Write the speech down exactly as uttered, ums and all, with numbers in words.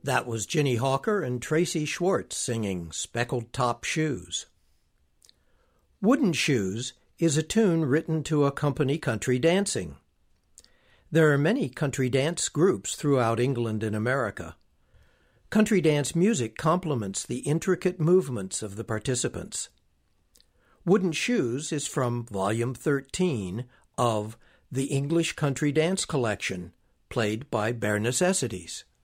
That was Ginny Hawker and Tracy Schwartz singing Speckled Top Shoes. Wooden Shoes is a tune written to accompany country dancing. There are many country dance groups throughout England and America. Country dance music complements the intricate movements of the participants. Wooden Shoes is from Volume thirteen of The English Country Dance Collection, played by Bare Necessities.